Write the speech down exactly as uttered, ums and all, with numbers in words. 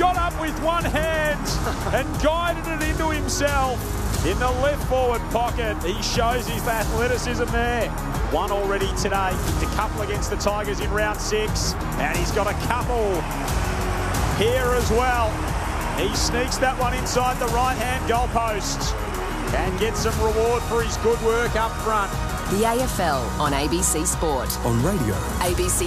got up with one hand and guided it into himself. In the left forward pocket, he shows his athleticism there. One already today, kicked a couple against the Tigers in round six, and he's got a couple here as well. He sneaks that one inside the right-hand goalpost and gets some reward for his good work up front. The A F L on A B C Sport. On radio. A B C